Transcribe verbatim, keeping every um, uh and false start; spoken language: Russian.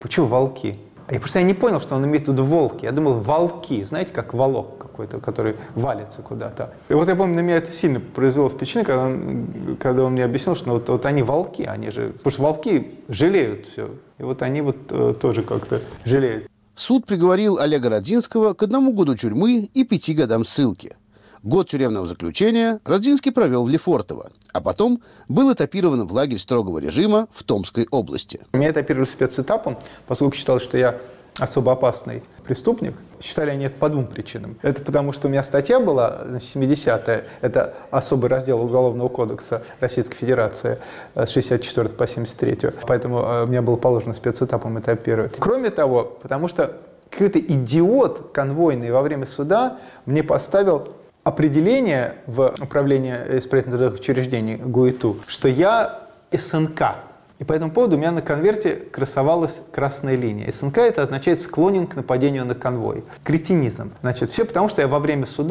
Почему волки? Я просто я не понял, что он имеет в виду волки. Я думал, волки, знаете, как волок какой-то, который валится куда-то. И вот я помню, на меня это сильно произвело впечатление, когда он, когда он мне объяснил, что вот, вот они волки, они же... Потому что волки жалеют все. И вот они вот э, тоже как-то жалеют. Суд приговорил Олега Радзинского к одному году тюрьмы и пяти годам ссылки. Год тюремного заключения Радзинский провел в Лефортово, а потом был этапирован в лагерь строгого режима в Томской области. Меня этапировали спецэтапом, поскольку считалось, что я особо опасный преступник. Считали они это по двум причинам. Это потому, что у меня статья была, значит, семидесятая, это особый раздел Уголовного кодекса Российской Федерации с шестьдесят четвёртого по семьдесят третий. Поэтому мне было положено спецэтапом этапировать. Кроме того, потому что какой-то идиот конвойный во время суда мне поставил определение в управлении исправительных учреждений ГУИТУ, что я СНК. И по этому поводу у меня на конверте красовалась красная линия. СНК это означает склонен к нападению на конвой. Кретинизм. Значит, все потому, что я во время суда